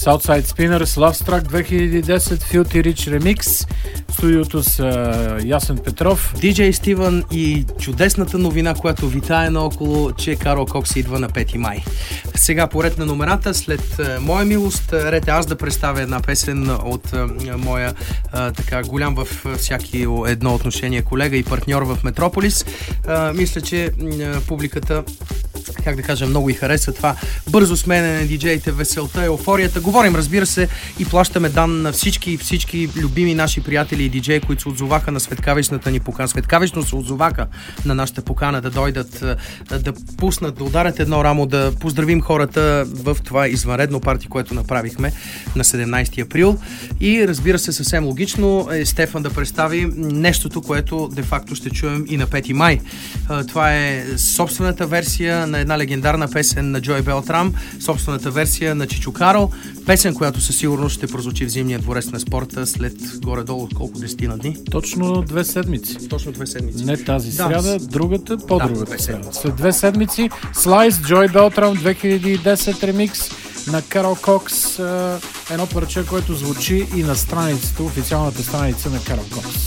Southside Spinners, Love Struck 2010, Filthy Rich Remix. Студиото с Ясен Петров, DJ Стивън и чудесната новина, която витае наоколо, че Карл Кокс идва на 5 май. Сега поред на номерата, след моя милост, ред аз да представя една песен от моя така голям във всяки едно отношение колега и партньор в Метрополис. Мисля, че публиката, как да кажа, много и хареса това бързо смене на диджеите, веселта, еуфорията. Говорим, разбира се, и плащаме дан на всички любими наши приятели и диджеи, които се отзоваха на светкавичната ни покана. Светкавично се отзоваха на нашата покана да дойдат, да пуснат, да ударят едно рамо, да поздравим хората в това извънредно парти, което направихме на 17 април. И разбира се, съвсем логично е Стефан да представи нещото, което де-факто ще чуем и на 5 май. Това е собствената версия на една легендарна песен на Джой Белтрам, собствената версия на Чичо Карл, песен, която със сигурност ще прозвучи в Зимния дворец на спорта след горе-долу колко 10 дни? Точно 2 седмици. Точно 2 седмици. Не тази сряда, другата, по-другата сряда. След 2 седмици Slice, Джой Белтрам 2010 ремикс на Карл Кокс, едно парче, което звучи и на страницата, официалната страница на Карл Кокс.